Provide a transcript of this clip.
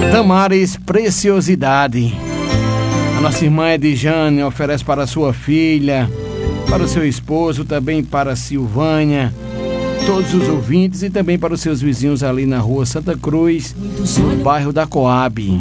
Damares Preciosidade. A nossa irmã Edjane oferece para a sua filha, para o seu esposo, também para a Silvânia, todos os ouvintes e também para os seus vizinhos ali na rua Santa Cruz, no bairro da Coab.